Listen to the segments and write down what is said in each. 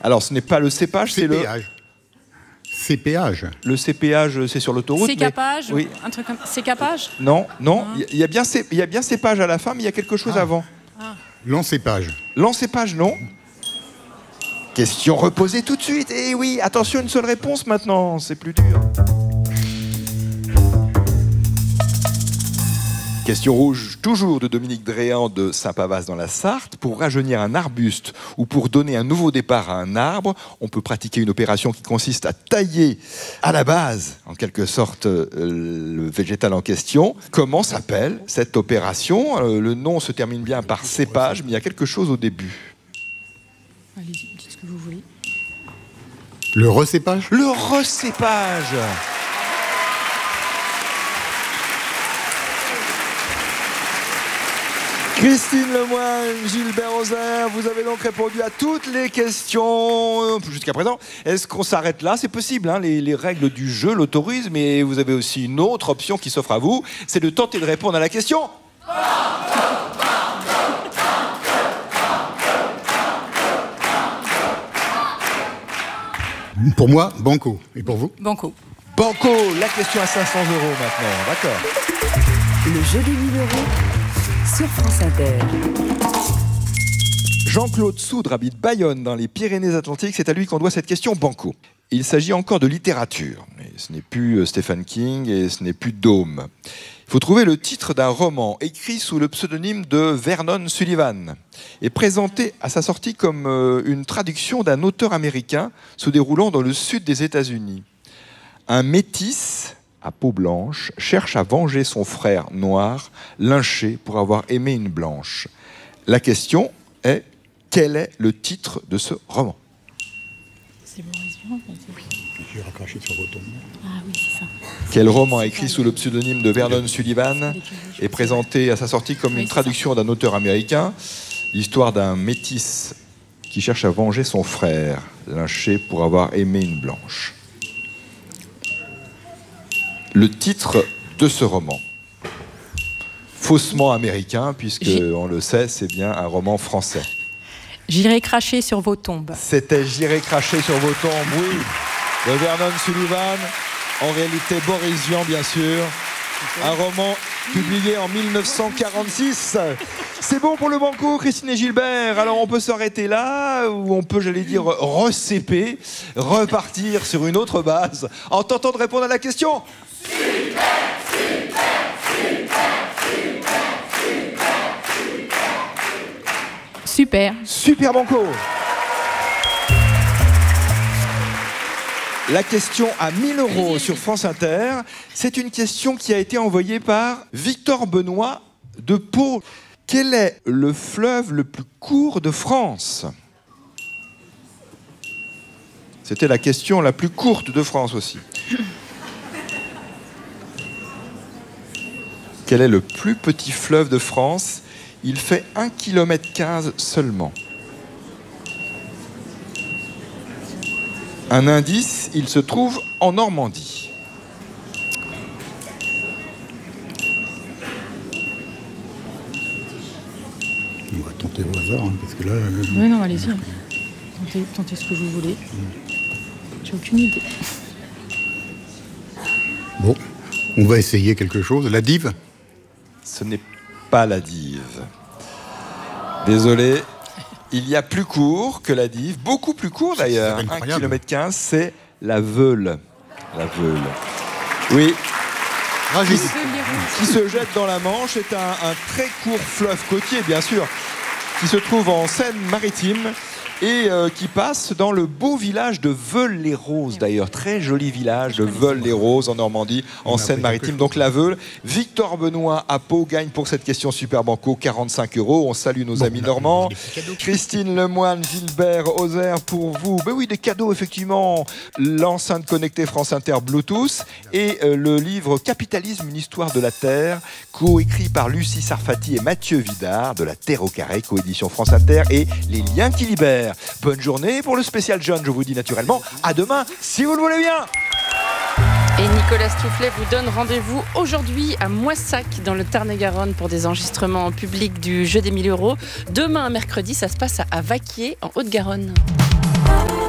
Alors, ce n'est pas le cépage, c'est le... Cépéage. Le cépéage, c'est sur l'autoroute. Cépage, oui. Un truc comme... Cépage? Non. Il y a bien cépage à la fin, mais il y a quelque chose avant. L'encépage. L'encépage, non. Question reposée tout de suite. Eh oui, attention, une seule réponse maintenant, c'est plus dur. Question rouge, toujours de Dominique Dréan de Saint-Pavas dans la Sarthe. Pour rajeunir un arbuste ou pour donner un nouveau départ à un arbre, on peut pratiquer une opération qui consiste à tailler à la base, en quelque sorte, le végétal en question. Comment s'appelle cette opération? Le nom se termine bien par cépage, mais il y a quelque chose au début. Allez-y, dites ce que vous voulez. Le recépage? Le recépage. Christine Lemoine, Gilbert Ozer, vous avez donc répondu à toutes les questions jusqu'à présent. Est-ce qu'on s'arrête là? C'est possible, hein, les règles du jeu l'autorisent, mais vous avez aussi une autre option qui s'offre à vous, c'est de tenter de répondre à la question. Pour moi, banco. Et pour vous? Banco. Banco, la question à 500 € maintenant, d'accord. Le jeu des 1000 € sur France Inter. Jean-Claude Soudre habite Bayonne dans les Pyrénées-Atlantiques. C'est à lui qu'on doit cette question banco. Il s'agit encore de littérature. Mais ce n'est plus Stephen King et ce n'est plus Dôme. Il faut trouver le titre d'un roman écrit sous le pseudonyme de Vernon Sullivan et présenté à sa sortie comme une traduction d'un auteur américain se déroulant dans le sud des États-Unis. Un métis à peau blanche, cherche à venger son frère noir, lynché pour avoir aimé une blanche. La question est, quel est le titre de ce roman? C'est Boris Vian. J'ai raccroché sur votre tombe. Ah oui, c'est ça. Quel roman écrit sous le pseudonyme de Vernon Sullivan est présenté à sa sortie comme une traduction d'un auteur américain, l'histoire d'un métis qui cherche à venger son frère, lynché pour avoir aimé une blanche. Le titre de ce roman, faussement américain, puisque, on le sait, c'est bien un roman français. J'irai cracher sur vos tombes. C'était J'irai cracher sur vos tombes, oui, de Vernon Sullivan, en réalité Boris Vian, bien sûr. Un roman publié en 1946. C'est bon pour le banco, Christine et Gilbert. Alors on peut s'arrêter là, ou on peut, j'allais dire, recéper, repartir sur une autre base, en tentant de répondre à la question. Super. Super banco. La question à 1000 € sur France Inter, c'est une question qui a été envoyée par Victor Benoît de Pau. Quel est le fleuve le plus court de France? C'était la question la plus courte de France aussi. Quel est le plus petit fleuve de France? Il fait 1,15 km seulement. Un indice, il se trouve en Normandie. On va tenter au hasard, hein, parce que là... Oui, non, allez-y. Tentez ce que vous voulez. J'ai aucune idée. Bon, on va essayer quelque chose. La Dive? Ce n'est pas la Dive. Désolé, il y a plus court que la Dive, beaucoup plus court d'ailleurs. 1,15 km, c'est la Veule. La Veule. Oui. Qui se jette dans la Manche. C'est un très court fleuve côtier, bien sûr, qui se trouve en Seine-Maritime et qui passe dans le beau village de Veules-les-Roses, d'ailleurs. Très joli village de Veules-les-Roses en Normandie, en Seine-Maritime. Donc la Veule. Victor Benoît à Pau gagne pour cette question Super Banco 45 €. On salue nos amis normands. Christine Lemoine, Gilbert Ozer pour vous. Ben oui, des cadeaux, effectivement. L'enceinte connectée France Inter Bluetooth et le livre Capitalisme, une histoire de la Terre, coécrit par Lucie Sarfati et Mathieu Vidard, de la Terre au carré, coédition France Inter, et Les liens qui libèrent. Bonne journée pour le spécial John, je vous dis naturellement à demain, si vous le voulez bien. Et Nicolas Stoufflet vous donne rendez-vous aujourd'hui à Moissac, dans le Tarn-et-Garonne, pour des enregistrements en public du Jeu des 1000 €. Demain, mercredi, ça se passe à Vaquier, en Haute-Garonne.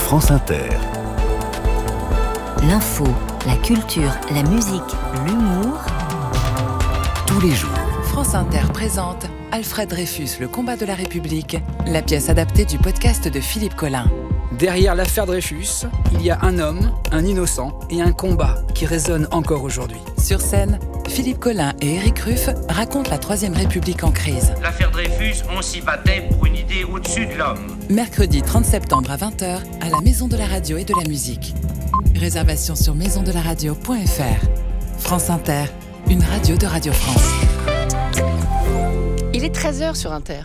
France Inter. L'info, la culture, la musique, l'humour. Tous les jours. France Inter présente Alfred Dreyfus, le combat de la République, la pièce adaptée du podcast de Philippe Collin. Derrière l'affaire Dreyfus, il y a un homme, un innocent et un combat qui résonne encore aujourd'hui. Sur scène, Philippe Collin et Éric Ruff racontent la Troisième République en crise. L'affaire Dreyfus, on s'y battait pour une idée au-dessus de l'homme. Mercredi 30 septembre à 20h à la Maison de la Radio et de la Musique. Réservation sur maisondelaradio.fr. France Inter, une radio de Radio France. Il est 13h sur Inter.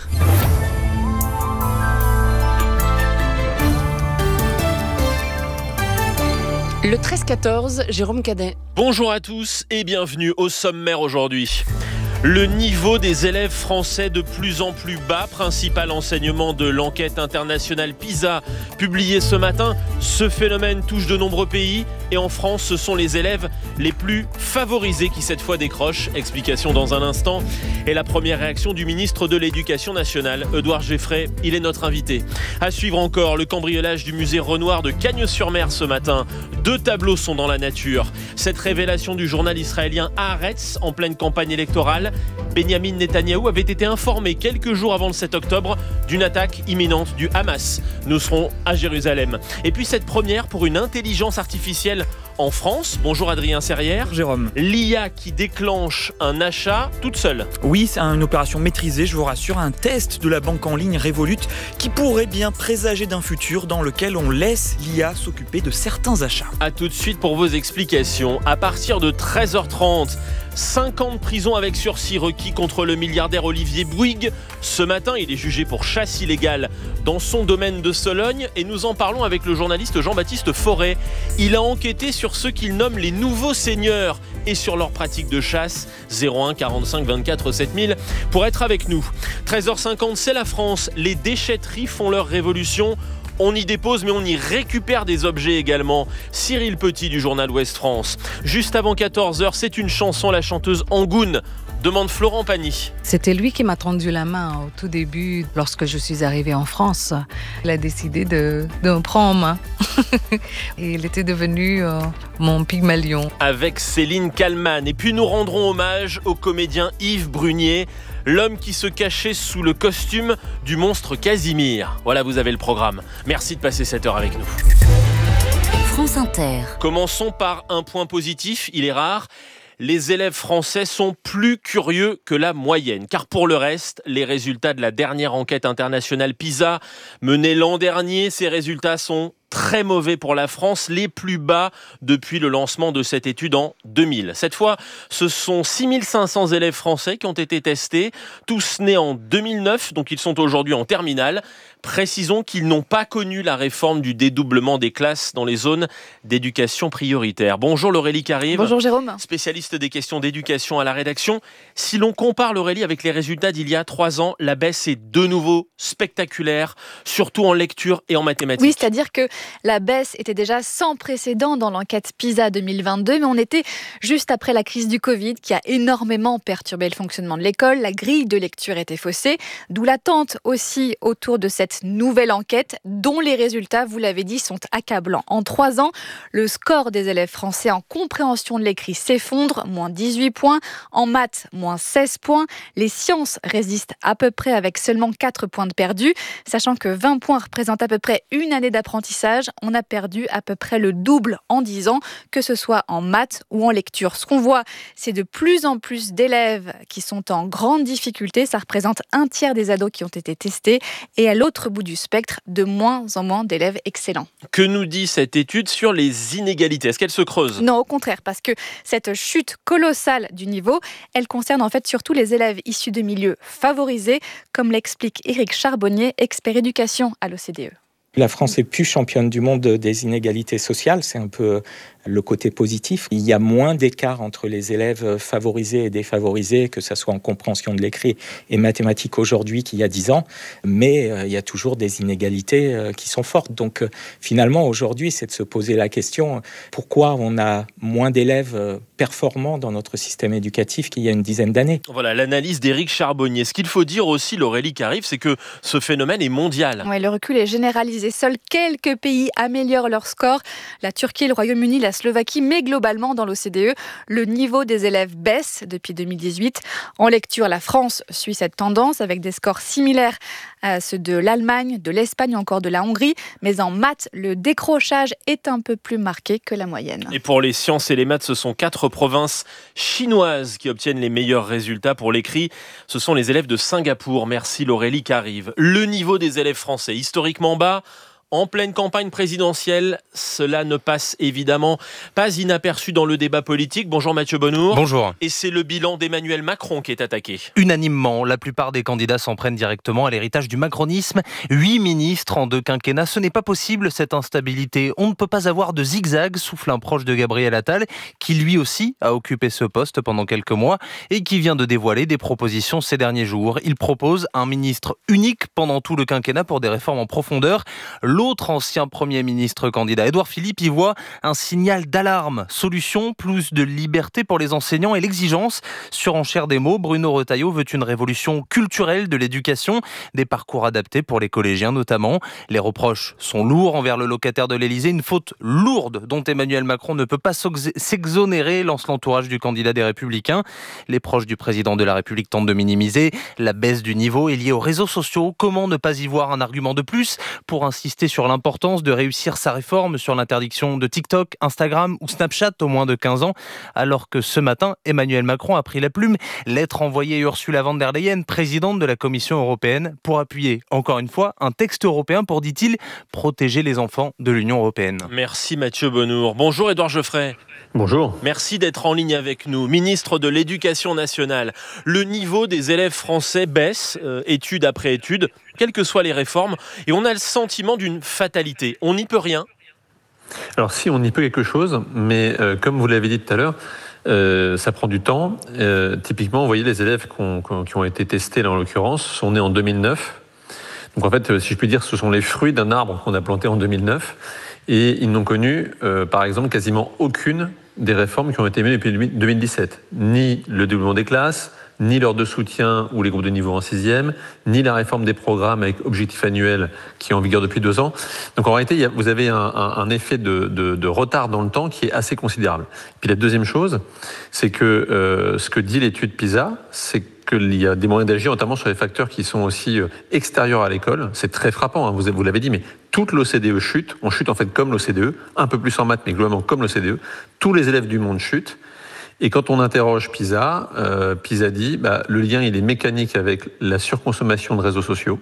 Le 13-14, Jérôme Cadet. Bonjour à tous et bienvenue au sommaire aujourd'hui. Le niveau des élèves français de plus en plus bas, principal enseignement de l'enquête internationale PISA publiée ce matin. Ce phénomène touche de nombreux pays et en France, ce sont les élèves les plus favorisés qui cette fois décrochent. Explication dans un instant. Et la première réaction du ministre de l'Éducation nationale, Édouard Geffray, il est notre invité. À suivre encore le cambriolage du musée Renoir de Cagnes-sur-Mer ce matin. 2 tableaux sont dans la nature. Cette révélation du journal israélien Haaretz en pleine campagne électorale. Benjamin Netanyahou avait été informé quelques jours avant le 7 octobre d'une attaque imminente du Hamas. Nous serons à Jérusalem. Et puis cette première pour une intelligence artificielle en France. Bonjour Adrien Serrière. Jérôme. L'IA qui déclenche un achat toute seule. Oui, c'est une opération maîtrisée, je vous rassure, un test de la banque en ligne Revolut qui pourrait bien présager d'un futur dans lequel on laisse l'IA s'occuper de certains achats. A tout de suite pour vos explications. À partir de 13h30, 5 ans de prison avec sursis requis contre le milliardaire Olivier Bouygues. Ce matin, il est jugé pour chasse illégale dans son domaine de Sologne et nous en parlons avec le journaliste Jean-Baptiste Forêt. Il a enquêté sur ceux qu'il nomme les nouveaux seigneurs et sur leurs pratiques de chasse. 01 45 24 7000 pour être avec nous. 13h50, c'est la France. Les déchetteries font leur révolution. On y dépose mais on y récupère des objets également. Cyril Petit du journal Ouest France. Juste avant 14h, c'est une chanson, la chanteuse Angoune demande Florent Pagny. C'était lui qui m'a tendu la main au tout début lorsque je suis arrivée en France. Il a décidé de me prendre en main. Et il était devenu mon Pygmalion. Avec Céline Kallmann. Et puis nous rendrons hommage au comédien Yves Brunier, l'homme qui se cachait sous le costume du monstre Casimir. Voilà, vous avez le programme. Merci de passer cette heure avec nous. France Inter. Commençons par un point positif, il est rare. Les élèves français sont plus curieux que la moyenne. Car pour le reste, les résultats de la dernière enquête internationale PISA menée l'an dernier, ces résultats sont très mauvais pour la France, les plus bas depuis le lancement de cette étude en 2000. Cette fois, ce sont 6500 élèves français qui ont été testés, tous nés en 2009, donc ils sont aujourd'hui en terminale. Précisons qu'ils n'ont pas connu la réforme du dédoublement des classes dans les zones d'éducation prioritaire. Bonjour Laurélie Carive. Bonjour Jérôme. Spécialiste des questions d'éducation à la rédaction. Si l'on compare Laurélie avec les résultats d'il y a 3 ans, la baisse est de nouveau spectaculaire, surtout en lecture et en mathématiques. Oui, c'est-à-dire que la baisse était déjà sans précédent dans l'enquête PISA 2022, mais on était juste après la crise du Covid qui a énormément perturbé le fonctionnement de l'école. La grille de lecture était faussée, d'où l'attente aussi autour de cette nouvelle enquête dont les résultats, vous l'avez dit, sont accablants. En 3 ans, le score des élèves français en compréhension de l'écrit s'effondre, moins 18 points. En maths, moins 16 points. Les sciences résistent à peu près avec seulement 4 points de perdus. Sachant que 20 points représentent à peu près une année d'apprentissage, on a perdu à peu près le double en 10 ans, que ce soit en maths ou en lecture. Ce qu'on voit, c'est de plus en plus d'élèves qui sont en grande difficulté. Ça représente 1/3 des ados qui ont été testés. Et à l'autre bout du spectre, de moins en moins d'élèves excellents. Que nous dit cette étude sur les inégalités ? Est-ce qu'elle se creuse ? Non, au contraire, parce que cette chute colossale du niveau, elle concerne en fait surtout les élèves issus de milieux favorisés, comme l'explique Éric Charbonnier, expert éducation à l'OCDE. La France est plus championne du monde des inégalités sociales, c'est un peu le côté positif. Il y a moins d'écart entre les élèves favorisés et défavorisés, que ce soit en compréhension de l'écrit et mathématiques aujourd'hui qu'il y a 10 ans, mais il y a toujours des inégalités qui sont fortes. Donc finalement, aujourd'hui, c'est de se poser la question, pourquoi on a moins d'élèves performants dans notre système éducatif qu'il y a une dizaine d'années ? Voilà l'analyse d'Éric Charbonnier. Ce qu'il faut dire aussi, Laurélie Carive, c'est que ce phénomène est mondial. Ouais, le recul est généralisé stabilisé. Seuls quelques pays améliorent leur score. La Turquie, le Royaume-Uni, la Slovaquie, mais globalement dans l'OCDE, le niveau des élèves baisse depuis 2018. En lecture, la France suit cette tendance avec des scores similaires à ceux de l'Allemagne, de l'Espagne ou encore de la Hongrie. Mais en maths, le décrochage est un peu plus marqué que la moyenne. Et pour les sciences et les maths, ce sont 4 provinces chinoises qui obtiennent les meilleurs résultats. Pour l'écrit, ce sont les élèves de Singapour. Merci Laurélie Carive. Le niveau des élèves français, historiquement bas, en pleine campagne présidentielle, cela ne passe évidemment pas inaperçu dans le débat politique. Bonjour Mathieu Bonnour. Bonjour. Et c'est le bilan d'Emmanuel Macron qui est attaqué. Unanimement, la plupart des candidats s'en prennent directement à l'héritage du macronisme. 8 ministres en 2 quinquennats, ce n'est pas possible cette instabilité. On ne peut pas avoir de zigzag, souffle un proche de Gabriel Attal, qui lui aussi a occupé ce poste pendant quelques mois et qui vient de dévoiler des propositions ces derniers jours. Il propose un ministre unique pendant tout le quinquennat pour des réformes en profondeur. L'autre ancien Premier ministre candidat, Édouard Philippe, y voit un signal d'alarme. Solution, plus de liberté pour les enseignants et l'exigence. Surenchère des mots, Bruno Retailleau veut une révolution culturelle de l'éducation, des parcours adaptés pour les collégiens notamment. Les reproches sont lourds envers le locataire de l'Élysée, une faute lourde dont Emmanuel Macron ne peut pas s'exonérer, lance l'entourage du candidat des Républicains. Les proches du président de la République tentent de minimiser. La baisse du niveau est liée aux réseaux sociaux. Comment ne pas y voir un argument de plus pour insister sur l'importance de réussir sa réforme sur l'interdiction de TikTok, Instagram ou Snapchat aux moins de 15 ans, alors que ce matin, Emmanuel Macron a pris la plume. Lettre envoyée à Ursula von der Leyen, présidente de la Commission européenne, pour appuyer, encore une fois, un texte européen pour, dit-il, protéger les enfants de l'Union européenne. Merci Mathieu Bonnour. Bonjour Édouard Geoffrey. Bonjour. Merci d'être en ligne avec nous. Ministre de l'Éducation nationale, le niveau des élèves français baisse, étude après étude, quelles que soient les réformes, et on a le sentiment d'une fatalité. On n'y peut rien. Alors si, on y peut quelque chose, mais comme vous l'avez dit tout à l'heure, ça prend du temps. Typiquement, vous voyez, les élèves qui ont été testés, là, en l'occurrence, sont nés en 2009. Donc en fait, si je puis dire, ce sont les fruits d'un arbre qu'on a planté en 2009. Et ils n'ont connu, par exemple, quasiment aucune des réformes qui ont été menées depuis 2017. Ni le doublement des classes, ni l'heure de soutien ou les groupes de niveau en 6e, ni la réforme des programmes avec objectif annuel qui est en vigueur depuis 2 ans. Donc en réalité, vous avez un effet de retard dans le temps qui est assez considérable. Puis la deuxième chose, c'est que ce que dit l'étude PISA, c'est qu'il y a des moyens d'agir, notamment sur les facteurs qui sont aussi extérieurs à l'école. C'est très frappant, hein, vous l'avez dit, mais toute l'OCDE chute. On chute en fait comme l'OCDE, un peu plus en maths, mais globalement comme l'OCDE. Tous les élèves du monde chutent. Et quand on interroge PISA, PISA dit le lien il est mécanique avec la surconsommation de réseaux sociaux,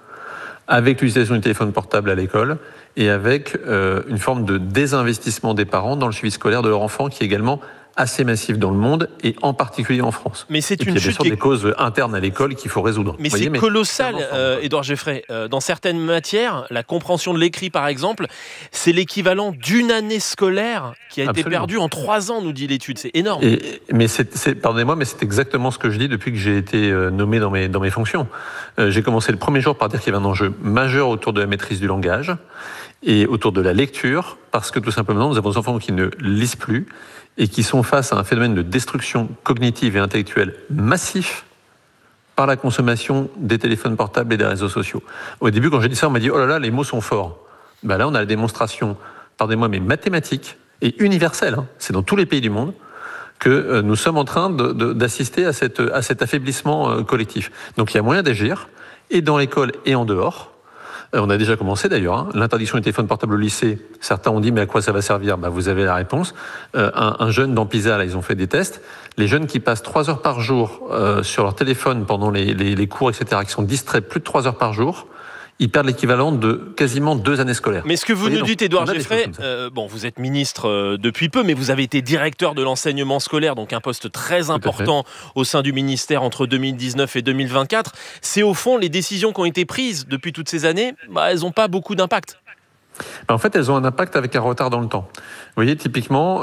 avec l'utilisation du téléphone portable à l'école et avec une forme de désinvestissement des parents dans le suivi scolaire de leur enfant qui est également assez massif dans le monde et en particulier en France. Mais c'est et puis, il y a bien sûr des causes internes à l'école qu'il faut résoudre. Mais c'est colossal, Édouard Geoffrey. Dans certaines matières, la compréhension de l'écrit par exemple, c'est l'équivalent d'une année scolaire qui a été perdue en 3 ans, nous dit l'étude. C'est énorme. Mais pardonnez-moi, mais c'est exactement ce que je dis depuis que j'ai été nommé dans mes fonctions. J'ai commencé le premier jour par dire qu'il y avait un enjeu majeur autour de la maîtrise du langage et autour de la lecture, parce que tout simplement, nous avons des enfants qui ne lisent plus et qui sont face à un phénomène de destruction cognitive et intellectuelle massif par la consommation des téléphones portables et des réseaux sociaux. Au début, quand j'ai dit ça, on m'a dit « Oh là là, les mots sont forts ». Là, on a la démonstration, pardonnez-moi, mais mathématique et universelle, hein, c'est dans tous les pays du monde, que nous sommes en train d'assister à cet affaiblissement collectif. Donc il y a moyen d'agir, et dans l'école et en dehors. On a déjà commencé d'ailleurs, hein. L'interdiction du téléphone portable au lycée, certains ont dit mais à quoi ça va servir ? Vous avez la réponse. Un jeune dans PISA, là, ils ont fait des tests. Les jeunes qui passent 3 heures par jour sur leur téléphone pendant les cours, etc., qui sont distraits plus de 3 heures par jour, ils perdent l'équivalent de quasiment 2 années scolaires. Mais ce que vous nous dites, Édouard Geoffrey, vous êtes ministre depuis peu, mais vous avez été directeur de l'enseignement scolaire, donc un poste très important au sein du ministère entre 2019 et 2024. C'est au fond les décisions qui ont été prises depuis toutes ces années, elles n'ont pas beaucoup d'impact. En fait, elles ont un impact avec un retard dans le temps. Vous voyez, typiquement,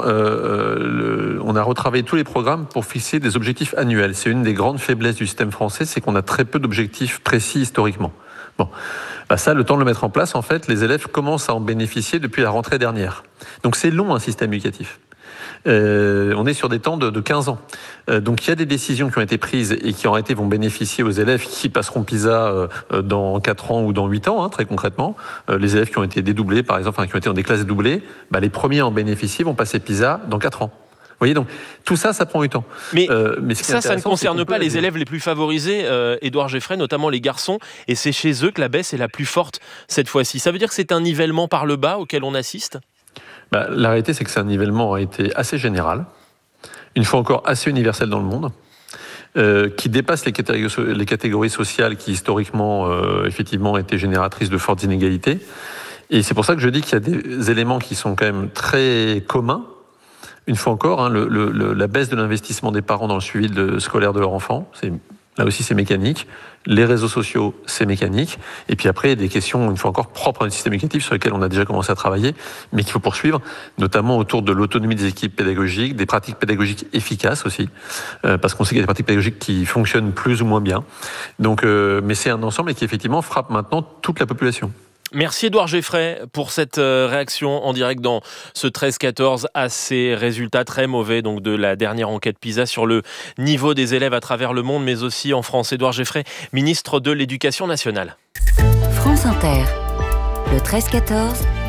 on a retravaillé tous les programmes pour fixer des objectifs annuels. C'est une des grandes faiblesses du système français, c'est qu'on a très peu d'objectifs précis historiquement. Bon, ça, le temps de le mettre en place, en fait, les élèves commencent à en bénéficier depuis la rentrée dernière. Donc c'est long, un système éducatif. On est sur des temps de 15 ans. Donc il y a des décisions qui ont été prises et qui en réalité vont bénéficier aux élèves qui passeront PISA dans 4 ans ou dans 8 ans, très concrètement. Les élèves qui ont été dédoublés, par exemple, qui ont été dans des classes dédoublées, les premiers à en bénéficier vont passer PISA dans 4 ans. Vous voyez, donc tout ça, ça prend du temps. Mais ça ne concerne pas les élèves les plus favorisés, Édouard Geffray, notamment les garçons, et c'est chez eux que la baisse est la plus forte cette fois-ci. Ça veut dire que c'est un nivellement par le bas auquel on assiste ? La réalité, c'est que c'est un nivellement a été assez général, une fois encore assez universel dans le monde, qui dépasse les catégories sociales qui historiquement, effectivement, étaient génératrices de fortes inégalités. Et c'est pour ça que je dis qu'il y a des éléments qui sont quand même très communs. Une fois encore, la baisse de l'investissement des parents dans le suivi scolaire de leur enfant, là aussi c'est mécanique. Les réseaux sociaux, c'est mécanique. Et puis après, il y a des questions, une fois encore, propres à un système éducatif sur lesquelles on a déjà commencé à travailler, mais qu'il faut poursuivre, notamment autour de l'autonomie des équipes pédagogiques, des pratiques pédagogiques efficaces aussi, parce qu'on sait qu'il y a des pratiques pédagogiques qui fonctionnent plus ou moins bien. Donc, mais c'est un ensemble et qui effectivement frappe maintenant toute la population. Merci Édouard Geffray pour cette réaction en direct dans ce 13-14 à ces résultats très mauvais donc de la dernière enquête PISA sur le niveau des élèves à travers le monde, mais aussi en France. Édouard Geffray, ministre de l'Éducation nationale. France Inter, le 13-14,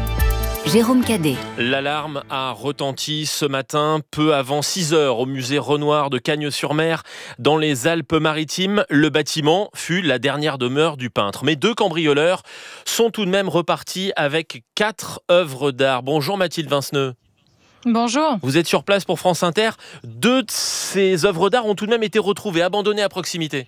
Jérôme Cadet. L'alarme a retenti ce matin, peu avant 6h, au musée Renoir de Cagnes-sur-Mer, dans les Alpes-Maritimes. Le bâtiment fut la dernière demeure du peintre. Mais 2 cambrioleurs sont tout de même repartis avec 4 œuvres d'art. Bonjour Mathilde Vinceneux. Bonjour. Vous êtes sur place pour France Inter. 2 de ces œuvres d'art ont tout de même été retrouvées, abandonnées à proximité.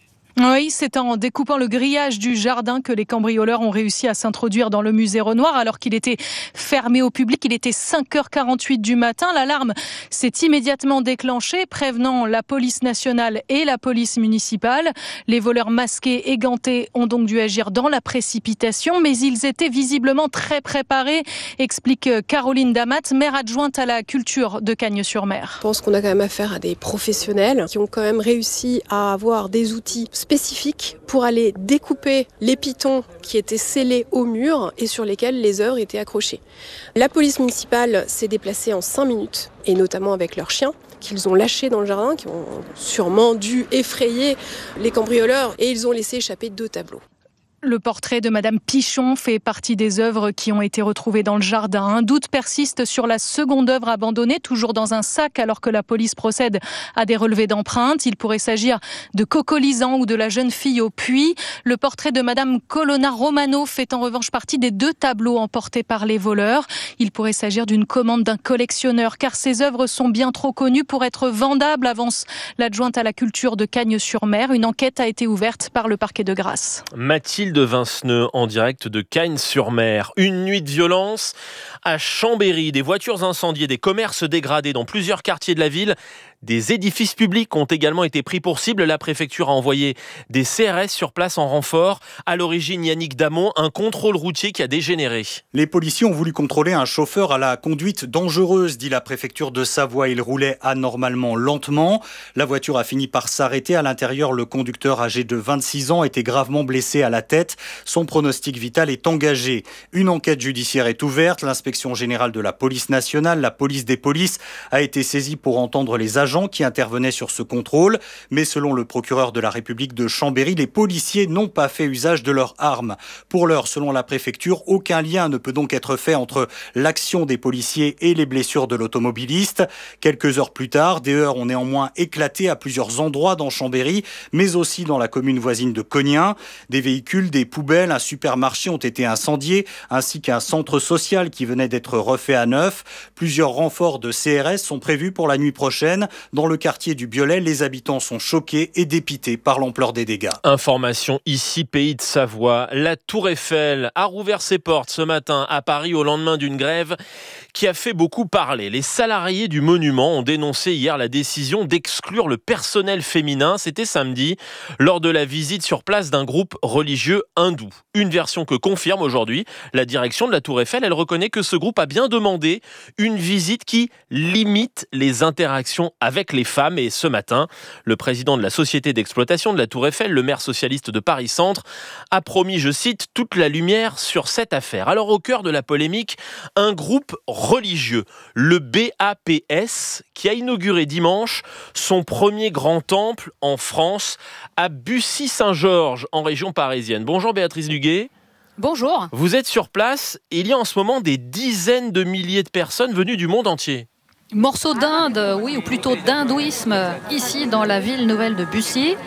Oui, c'est en découpant le grillage du jardin que les cambrioleurs ont réussi à s'introduire dans le musée Renoir alors qu'il était fermé au public. Il était 5h48 du matin. L'alarme s'est immédiatement déclenchée, prévenant la police nationale et la police municipale. Les voleurs masqués et gantés ont donc dû agir dans la précipitation, mais ils étaient visiblement très préparés, explique Caroline Damat, maire adjointe à la culture de Cagnes-sur-Mer. Je pense qu'on a quand même affaire à des professionnels qui ont quand même réussi à avoir des outils spécifiques pour aller découper les pitons qui étaient scellés au mur et sur lesquels les œuvres étaient accrochées. La police municipale s'est déplacée en 5 minutes, et notamment avec leurs chiens, qu'ils ont lâchés dans le jardin, qui ont sûrement dû effrayer les cambrioleurs, et ils ont laissé échapper 2 tableaux. Le portrait de Madame Pichon fait partie des œuvres qui ont été retrouvées dans le jardin. Un doute persiste sur la seconde œuvre abandonnée, toujours dans un sac, alors que la police procède à des relevés d'empreintes. Il pourrait s'agir de Coco Lisan ou de la jeune fille au puits. Le portrait de Madame Colonna Romano fait en revanche partie des 2 tableaux emportés par les voleurs. Il pourrait s'agir d'une commande d'un collectionneur, car ces œuvres sont bien trop connues pour être vendables, avance l'adjointe à la culture de Cagnes-sur-Mer. Une enquête a été ouverte par le parquet de Grasse. Mathilde Vinceneux en direct de Cagnes-sur-Mer. Une nuit de violence à Chambéry. Des voitures incendiées, des commerces dégradés dans plusieurs quartiers de la ville. Des édifices publics ont également été pris pour cible. La préfecture a envoyé des CRS sur place en renfort. À l'origine, Yannick Damon, un contrôle routier qui a dégénéré. Les policiers ont voulu contrôler un chauffeur à la conduite dangereuse, dit la préfecture de Savoie. Il roulait anormalement lentement. La voiture a fini par s'arrêter. À l'intérieur, le conducteur âgé de 26 ans était gravement blessé à la tête. Son pronostic vital est engagé. Une enquête judiciaire est ouverte. L'inspection générale de la police nationale, la police des polices, a été saisie pour entendre les agents qui intervenaient sur ce contrôle. Mais selon le procureur de la République de Chambéry, les policiers n'ont pas fait usage de leurs armes. Pour l'heure, selon la préfecture, aucun lien ne peut donc être fait entre l'action des policiers et les blessures de l'automobiliste. Quelques heures plus tard, des heurts ont néanmoins éclaté à plusieurs endroits dans Chambéry, mais aussi dans la commune voisine de Cognin. Des véhicules, des poubelles, un supermarché ont été incendiés, ainsi qu'un centre social qui venait d'être refait à neuf. Plusieurs renforts de CRS sont prévus pour la nuit prochaine. Dans le quartier du Biolay, les habitants sont choqués et dépités par l'ampleur des dégâts. Information ici, Pays de Savoie. La Tour Eiffel a rouvert ses portes ce matin à Paris au lendemain d'une grève qui a fait beaucoup parler. Les salariés du monument ont dénoncé hier la décision d'exclure le personnel féminin. C'était samedi, lors de la visite sur place d'un groupe religieux hindou. Une version que confirme aujourd'hui la direction de la Tour Eiffel. Elle reconnaît que ce groupe a bien demandé une visite qui limite les interactions avec les femmes. Et ce matin, le président de la société d'exploitation de la Tour Eiffel, le maire socialiste de Paris-Centre, a promis, je cite, toute la lumière sur cette affaire. Alors au cœur de la polémique, un groupe religieux, le BAPS, qui a inauguré dimanche son premier grand temple en France, à Bussy-Saint-Georges, en région parisienne. Bonjour Béatrice Duguay. Bonjour. Vous êtes sur place et il y a en ce moment des dizaines de milliers de personnes venues du monde entier. Morceau d'Inde, oui, ou plutôt d'hindouisme, ici dans la ville nouvelle de Bussy.